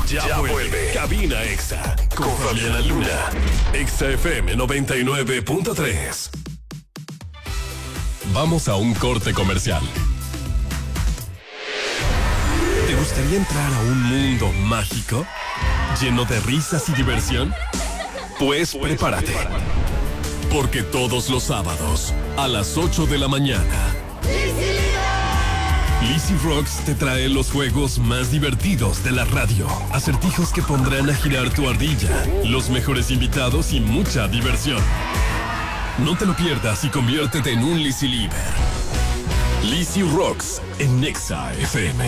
Ya vuelve. Cabina Exa con Fabiana Luna. Exa FM 99.3. Vamos a un corte comercial. ¿Te gustaría entrar a un mundo mágico? ¿Lleno de risas y diversión? Pues prepárate. Porque todos los sábados, a las 8 de la mañana, Lizzy Rocks te trae los juegos más divertidos de la radio. Acertijos que pondrán a girar tu ardilla, los mejores invitados y mucha diversión. No te lo pierdas y conviértete en un Lizzy Lieber. Lizzy Rocks en Exa FM.